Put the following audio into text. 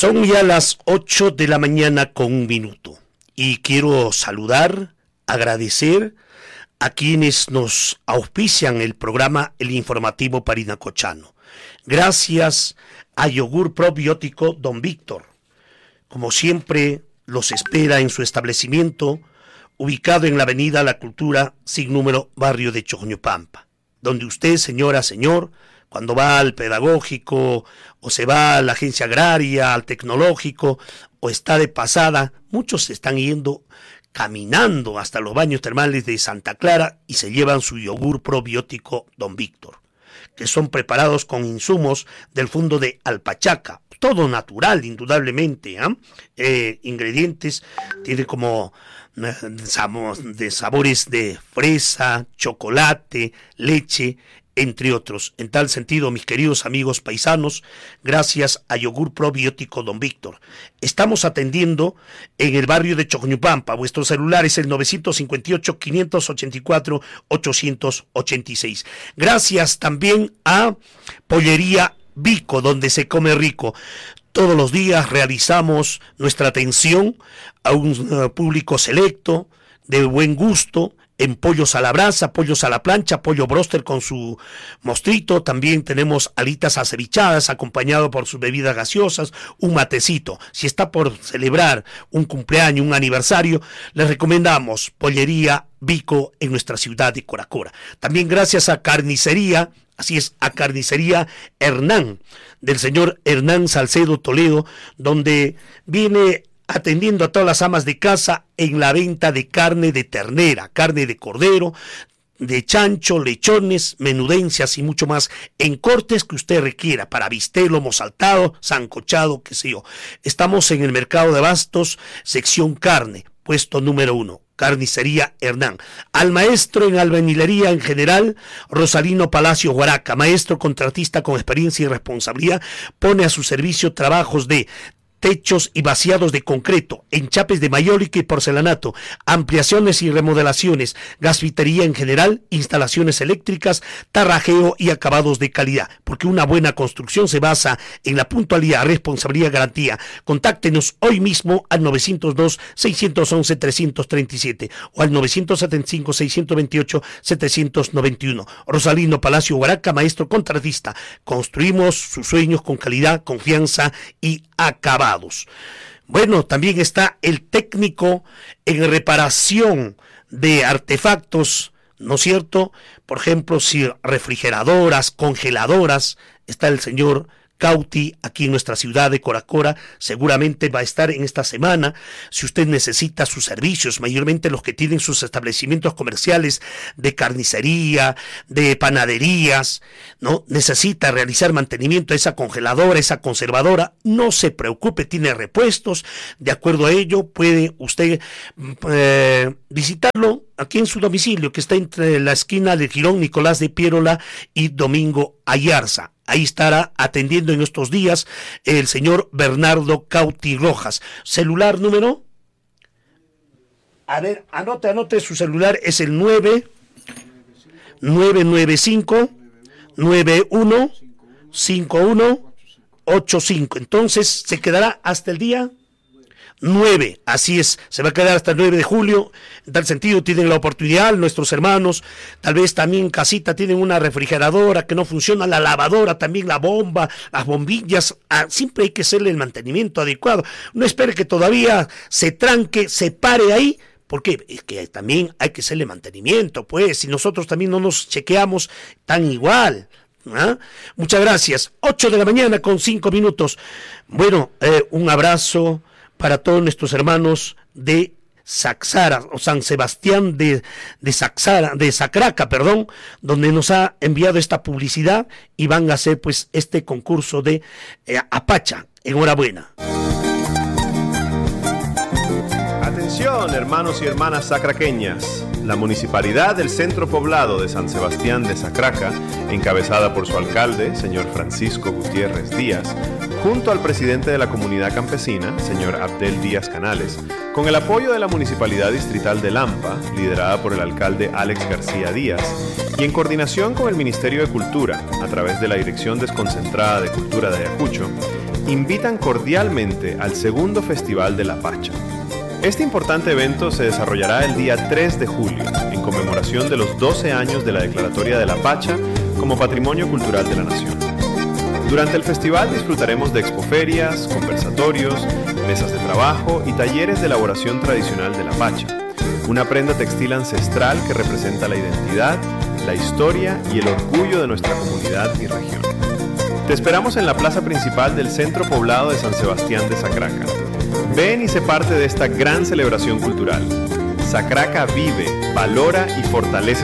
Son ya las 8 de la mañana con 1 minuto y quiero saludar, agradecer a quienes nos auspician el programa El Informativo Parinacochano. Gracias a Yogur Probiótico Don Víctor. Como siempre, los espera en su establecimiento, ubicado en la avenida La Cultura, sin número, barrio de Chocoñopampa, donde usted, señora, señor, cuando va al pedagógico o se va a la agencia agraria, al tecnológico o está de pasada, muchos se están yendo caminando hasta los baños termales de Santa Clara y se llevan su yogur probiótico Don Víctor, que son preparados con insumos del fondo de Alpachaca, todo natural, indudablemente, ingredientes, tiene como de sabores de fresa, chocolate, leche, entre otros. En tal sentido, mis queridos amigos paisanos, gracias a Yogur Probiótico Don Víctor, estamos atendiendo en el barrio de Chocoñopampa. Vuestro celular es el 958-584-886. Gracias también a Pollería Vico, donde se come rico. Todos los días realizamos nuestra atención a un público selecto, de buen gusto, en pollos a la brasa, pollos a la plancha, pollo bróster con su mostrito. También tenemos alitas acevichadas acompañado por sus bebidas gaseosas, un matecito. Si está por celebrar un cumpleaños, un aniversario, les recomendamos Pollería Vico en nuestra ciudad de Coracora. También gracias a Carnicería, así es, a Carnicería Hernán, del señor Hernán Salcedo Toledo, donde viene atendiendo a todas las amas de casa en la venta de carne de ternera, carne de cordero, de chancho, lechones, menudencias y mucho más en cortes que usted requiera para bistec, lomo saltado, sancochado, qué sé yo. Estamos en el mercado de abastos, sección carne, puesto número 1. Carnicería Hernán. Al maestro en albañilería en general, Rosalino Palacio Huaraca, maestro contratista con experiencia y responsabilidad, pone a su servicio trabajos de techos y vaciados de concreto, enchapes de mayólica y porcelanato, ampliaciones y remodelaciones, gasfitería en general, instalaciones eléctricas, tarrajeo y acabados de calidad, porque una buena construcción se basa en la puntualidad, responsabilidad y garantía. Contáctenos hoy mismo al 902-611-337 o al 975-628-791. Rosalino Palacio Huaraca, maestro contratista. Construimos sus sueños con calidad, confianza y acabados. Bueno, también está el técnico en reparación de artefactos, ¿no es cierto? Por ejemplo, si refrigeradoras, congeladoras, está el señor Cauti aquí en nuestra ciudad de Coracora, seguramente va a estar en esta semana. Si usted necesita sus servicios, mayormente los que tienen sus establecimientos comerciales de carnicería, de panaderías, ¿no? Necesita realizar mantenimiento a esa congeladora, esa conservadora, no se preocupe, tiene repuestos. De acuerdo a ello, puede usted visitarlo aquí en su domicilio, que está entre la esquina de Girón Nicolás de Piérola y Domingo Ayarza. Ahí estará atendiendo en estos días el señor Bernardo Cauti Rojas. ¿Celular número? A ver, anote su celular, es el 995-915185. Entonces, se quedará hasta el día 9, así es, se va a quedar hasta el 9 de julio, en tal sentido tienen la oportunidad, nuestros hermanos, tal vez también en casita tienen una refrigeradora que no funciona, la lavadora también, la bomba, las bombillas, siempre hay que hacerle el mantenimiento adecuado, no espere que todavía se tranque, se pare ahí, porque es que también hay que hacerle mantenimiento, pues, si nosotros también no nos chequeamos tan igual. Muchas gracias, 8 de la mañana con 5 minutos, bueno, un abrazo para todos nuestros hermanos de Saxara, o San Sebastián de Sacraca, donde nos ha enviado esta publicidad y van a hacer pues este concurso de Apacha. Enhorabuena. Atención, hermanos y hermanas sacraqueñas. La Municipalidad del Centro Poblado de San Sebastián de Sacraca, encabezada por su alcalde, señor Francisco Gutiérrez Díaz, junto al presidente de la comunidad campesina, señor Abdel Díaz Canales, con el apoyo de la Municipalidad Distrital de Lampa, liderada por el alcalde Alex García Díaz, y en coordinación con el Ministerio de Cultura, a través de la Dirección Desconcentrada de Cultura de Ayacucho, invitan cordialmente al segundo Festival de la Pacha. Este importante evento se desarrollará el día 3 de julio, en conmemoración de los 12 años de la Declaratoria de la Pacha como Patrimonio Cultural de la Nación. Durante el festival disfrutaremos de expoferias, conversatorios, mesas de trabajo y talleres de elaboración tradicional de la pacha, una prenda textil ancestral que representa la identidad, la historia y el orgullo de nuestra comunidad y región. Te esperamos en la plaza principal del Centro Poblado de San Sebastián de Sacraca. Ven y sé parte de esta gran celebración cultural. Sacraca vive, valora y fortalece